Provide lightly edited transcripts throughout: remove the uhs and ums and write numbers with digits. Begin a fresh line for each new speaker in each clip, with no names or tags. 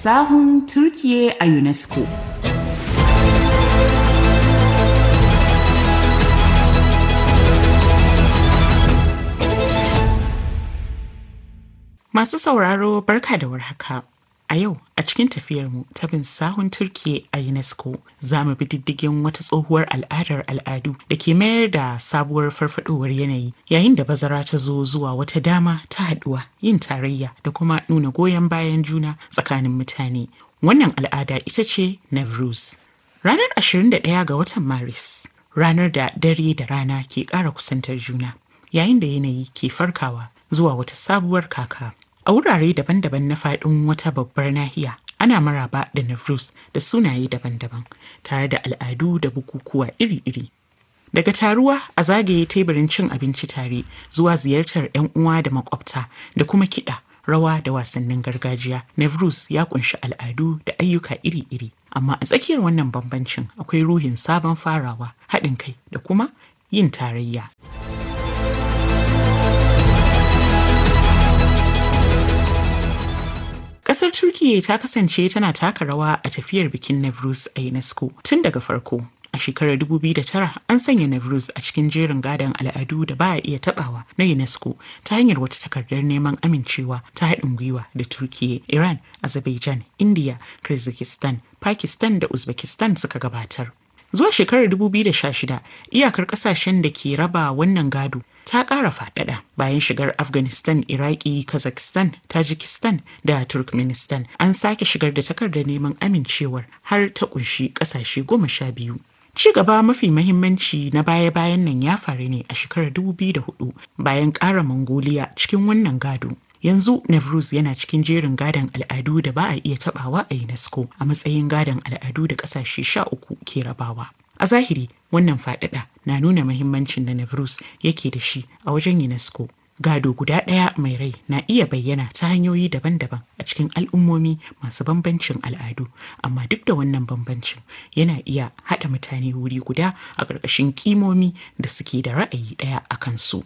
sahun Turkiye a UNESCO. Masu sauraro barka da warhaka. A yau a cikin tafiyarmu ta bin sahun Turkiye a UNESCO za mu bi diddigin wata tsohuwar al'adu da ke mayar da sabuwar farfadowar yanayi yayin da bazara ta zo zuwa wata dama ta haɗuwa yin tarayya da kuma nuna goyon bayan juna tsakanin mutane. Wannan al'ada ita ce Nevruz. Ranar 21 ga watan Maris, ranar da dare da rana ke ƙara kusantar juna yayin da yanayi ke farkawa zuwa wata sabuwar kaka. A wurare daban-daban na faɗin wata babbar nahiya, ana maraba da Nevruz da sunaye daban-daban, tare da al'adu da bukukuwa iri-iri. Daga taruwa a zagaye teburin cin abinci tare zuwa ziyartar 'yan uwa da makwabta da kuma kiɗa, rawa da wasannin gargajiya, Nevruz ya ƙunshi al'adu da ayyuka iri-iri. Amma a tsakiyar wannan bambancin akwai ruhin sabon farawa, haɗin kai da kuma yin tarayya. Ƙasar Turkiyya ta kasance tana taka rawa a tafiyar bikin Nevruz a UNESCO tun daga farko. A shekarar 2009 an sanya Nevruz a cikin jerin gadon al'adu da ba a iya tabawa na UNESCO ta hanyar wata takardar neman amincewa ta haɗin gwiwa da Turkiyya, Iran, Azerbaijan, India, Kyrgyzstan, Pakistan da Uzbekistan suka gabatar. Zuwa shekarar 2016, iyakar ƙasashen da ke raba wannan gado ta ƙara faɗaɗa bayan shigar Afghanistan, Iraki, Kazakhstan, Tajikistan da Turkmenistan. An sake shigar da takardar neman amincewar har ta ƙunshi ƙasashe 12. Ci gaba mafi mahimmanci na baya-bayan nan ya faru ne a shekarar 2004 bayan ƙara Mongolia cikin wannan gado. Yanzu Nevruz yana cikin jerin gadon al'adu da ba a iya tabawa a UNESCO a matsayin gadon al'adu da ƙasashe 13 ke rabawa. A zahiri wannan faɗaɗa na nuna mahimmancin da Nevruz yake da shi a wajen UNESCO. Gado guda ɗaya mai rai na iya bayyana ta hanyoyi daban-daban a cikin al'ummomi masu bambancin al'adu, amma duk da wannan bambancin yana iya haɗa mutane wuri guda a ƙarƙashin ƙimomi da suke da ra'ayi ɗaya a kansu.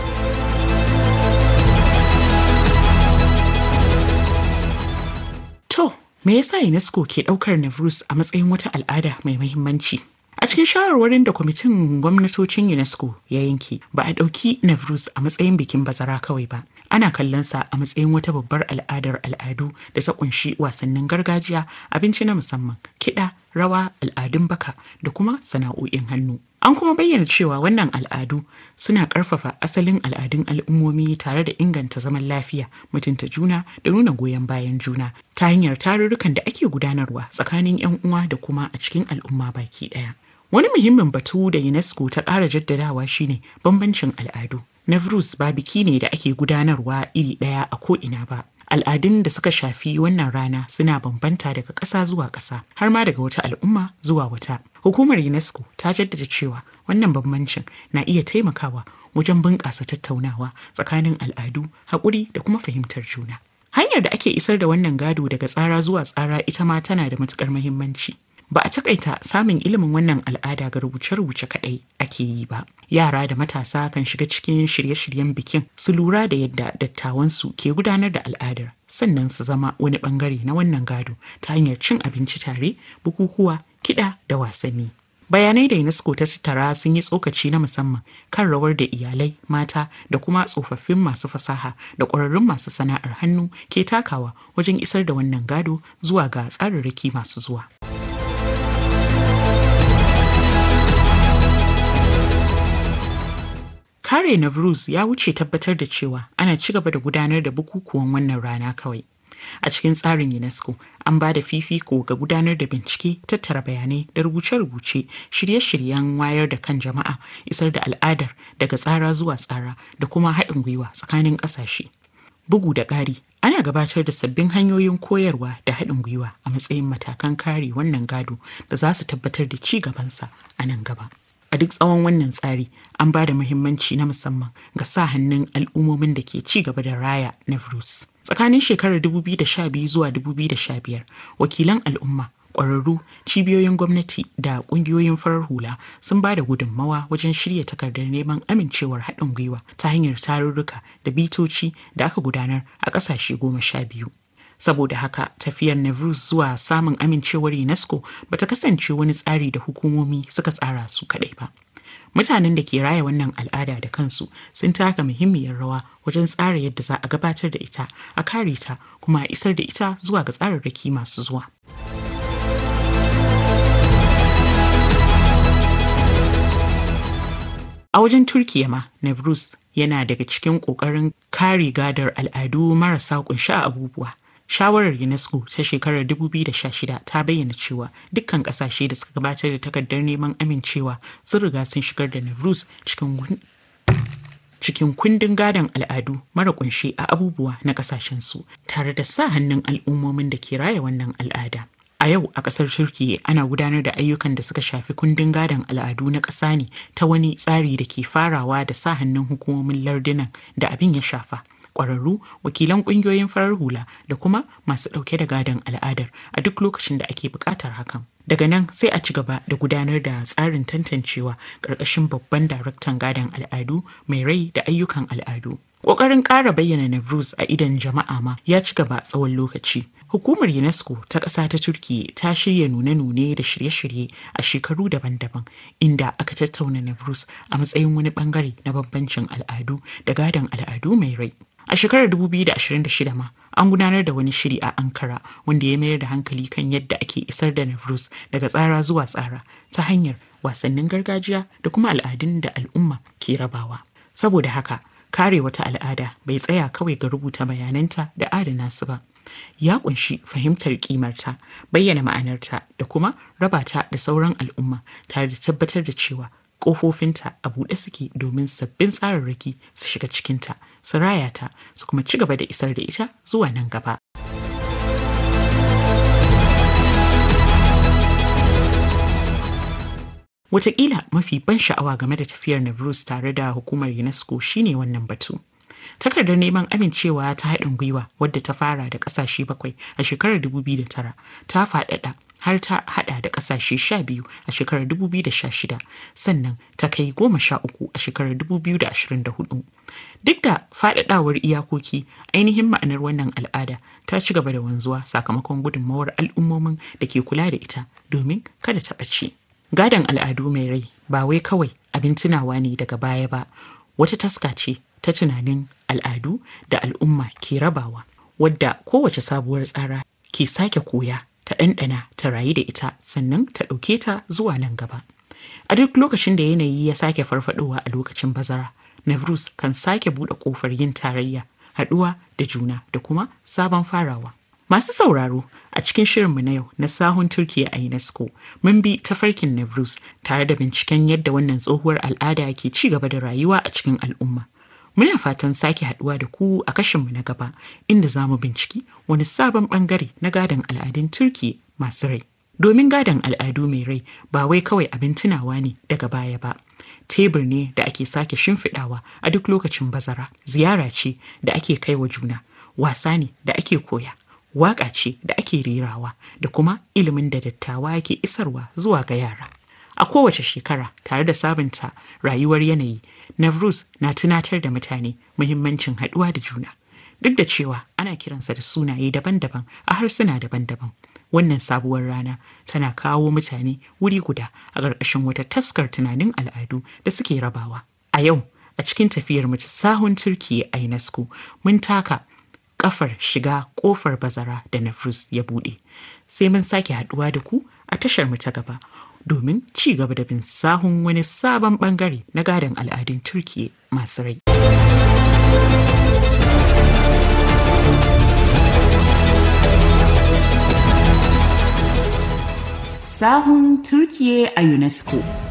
To, me yasa UNESCO ke ɗaukar Nevruz a matsayin wata al'ada mai mahimmanci? A cikin shawarwarin da kwamitin gwamnatocin UNESCO ya yanke, ba a ɗauki Nevruz a matsayin bikin bazara kawai ba. Ana kallon sa a matsayin wata babbar al'adar al'adu da ta kunshi wasannin gargajiya, abinci na musamman, kiɗa, rawa, al'adun baka da kuma sana'o'in hannu. An kuma bayyana cewa wannan al'adu suna ƙarfafa asalin al'adun al'ummomi tare da inganta zaman lafiya, mutunta juna da nuna goyon bayan juna ta hanyar tarurrukan da ake gudanarwa tsakanin 'yan uwa da kuma a cikin al'umma baki ɗaya. Wani muhimmin batu da UNESCO ta ƙara jaddadawa shine bambancin al'adu. Nevruz ba biki ne da ake gudanarwa iri ɗaya a ko'ina ba. Al'adun da suka shafi wannan rana suna bambanta daga ƙasa zuwa ƙasa, har ma daga wata al'umma zuwa wata. Hukumar UNESCO ta jaddada cewa wannan bambancin na iya taimakawa wajen bunƙasa tattaunawa tsakanin al'adu, haƙuri da kuma fahimtar juna. Hanyar da ake isar da wannan gado daga tsara zuwa tsara ita ma tana da matuƙar muhimmanci. Ba a takaita samun ilimin wannan al'ada ga rubuce-rubuce kaɗai ake yi ba. Yara da matasa kan shiga cikin shirye-shiryen bikin su lura da yadda dattawansu ke gudanar da al'adar, sannan su zama wani bangare na wannan gado ta hanyar cin abinci tare, bukukuwa, kiɗa da wasanni. Bayanai da UNESCO ta tattara sun yi tsokaci na musamman kan rawar da iyalai, mata da kuma tsofaffin masu fasaha da ƙwararrun masu sana'ar hannu ke takawa wajen isar da wannan gado zuwa ga tsararraki masu zuwa. Kare Nevruz ya wuce tabbatar da cewa ana ci gaba da gudanar da bukukuwan wannan rana kawai. A cikin tsarin UNESCO, an ba da fifiko ga gudanar da bincike, tattara bayanai da rubuce-rubuce, shirye-shiryen wayar da kan jama'a, isar da al'adar daga tsara zuwa tsara da kuma haɗin gwiwa tsakanin ƙasashe. Bugu da ƙari, ana gabatar da sabbin hanyoyin koyarwa da haɗin gwiwa a matsayin matakan kare wannan gado da za su tabbatar da ci gabansa a nan gaba. A duk tsawon wannan tsari, an ba da muhimmanci na musamman ga sa hannun al'ummomin da ke ci gaba da raya Nevruz. Tsakanin shekarar 2012 zuwa 2015, wakilan al'umma, ƙwararru, cibiyoyin gwamnati da ƙungiyoyin farar hula sun ba da gudunmawa wajen shirya takardar neman amincewar haɗin gwiwa ta hanyar tarurruka da bitoci da aka gudanar a ƙasashe 12. Saboda haka tafiyar Navruz zuwa samun amincewar UNESCO ba ta kasance wani tsari da hukumomi suka tsara su kaɗai ba. Mutanen da ke raya wannan al'ada da kansu sun taka muhimmiyar rawa wajen tsara yadda za a gabatar da ita, a kare ta kuma a isar da ita zuwa ga tsararraki masu zuwa. A wajen Turkiya ma, Navruz yana daga cikin ƙoƙarin kare gadar al'adu marasa ƙunshi a abubuwa. Shawarar UNESCO ta shekarar 2016 ta bayyana cewa dukkan ƙasashe da suka gabatar da takardar neman amincewa sun riga sun shigar da Navruz cikin kundin gadon al'adu mara ƙunshi a abubuwa na ƙasashensu, tare da sa hannun al'ummomin da ke raya wannan al'ada. A yau a ƙasar Turkiyya ana gudanar da ayyukan da suka shafi kundin gadon al'adu na ƙasa ne ta wani tsari da ke farawa da sa hannun hukumomin lardunan da abin ya shafa, ƙwararru, wakilan ƙungiyoyin farar hula da kuma masu ɗauke da gadon al'adar a duk lokacin da ake buƙatar hakan. Daga nan sai a ci gaba da gudanar da tsarin tantancewa ƙarƙashin babban daraktan gadon al'adu mai rai da ayyukan al'adu. Ƙoƙarin ƙara bayyana Navruz a idon jama'a ma ya ci gaba tsawon lokaci. Hukumar UNESCO ta ƙasa ta Turkiyya ta shirya nune-nune da shirye-shirye a shekaru daban-daban inda aka tattauna Navruz a matsayin wani bangare na bambancin al'adu da gadon al'adu mai rai. A shekarar 2026 ma an gudanar da wani shiri a Ankara wanda ya mayar da hankali kan yadda ake isar da Navruz daga tsara zuwa tsara ta hanyar wasannin gargajiya da kuma al'adun da al'umma ke rabawa. Saboda haka, kare wata al'ada bai tsaya kawai ga rubuta bayananta da adana su ba. Ya kunshi fahimtar kimarta, bayyana ma'anarta da kuma raba ta da sauran al'umma tare da tabbatar da cewa ƙofofinta a buɗe suke domin sabbin tsararraki su shiga cikinta, su raya ta, su kuma ci gaba da isar da ita zuwa nan gaba. Wataƙila mafi ban sha'awa game da tafiyar Navruz tare da hukumar UNESCO shine wannan batu. Takardar neman amincewa ta haɗin gwiwa wadda ta fara da ƙasashe 7 a shekarar 2009 ta faɗaɗa har ta haɗa da ƙasashe 12 a shekarar 2016 sannan ta kai 13 a shekarar 2024. Duk da faɗaɗawar iyakoki, ainihin ma'anar wannan al'ada ta ci gaba da wanzuwa sakamakon gudunmawar al'ummomin da ke kula da ita domin kada ta ɓace. Gadon al'adu mai rai ba wai kawai abin tunawa ne daga baya ba, wata taska ce ta tunanin al'adu da al'umma ke rabawa, wadda kowace sabuwar tsara ke sake koya ta ɗanɗana ta rayu da ita sannan ta ɗauke ta zuwa nan gaba. A duk lokacin da yanayi ya sake farfadowa a lokacin bazara, Navruz kan sake buɗe ƙofar yin tarayya, haɗuwa da juna da kuma sabon farawa. Masu sauraro, a cikin shirinmu na yau na sahun Turkiyya a UNESCO, mun bi tafarkin Navruz tare da binciken yadda wannan tsohuwar al'ada ke ci gaba da rayuwa a cikin al'umma. Muna fatan sake haduwa da ku a kashinmu na gaba inda za mu binciki wani sabon bangare na gadon al'adun Turkiyya masu rai. Domin gadon al'adu mai rai ba wai kawai abin tunawa ne daga baya ba. Tebur ne da ake sake shimfiɗawa a duk lokacin bazara, ziyara ce da ake kai wa juna, wasa ne da ake koya, waƙa ce da ake rerawa da kuma ilimin da dattawa ke isarwa zuwa ga yara. A kowace shekara tare da sabunta rayuwar yanayi, Navruz na tunatar da mutane muhimmancin haɗuwa da juna. Duk da cewa ana kiransa da sunaye daban-daban a harsuna daban-daban, wannan sabuwar rana tana kawo mutane wuri guda a ƙarƙashin wata taskar tunanin al'adu da suke rabawa. A yau, a cikin tafiyar mu ta sahun Turkiyya a UNESCO, mun taka kafar shiga ƙofar bazara da Navruz ya buɗe. Sai mun sake haɗuwa da ku a tashar mu ta gaba domin ci gaba da bin sahun wani sabon bangare na gadon al'adun Turkiyya masu rai. Sahun Turkiyya a UNESCO.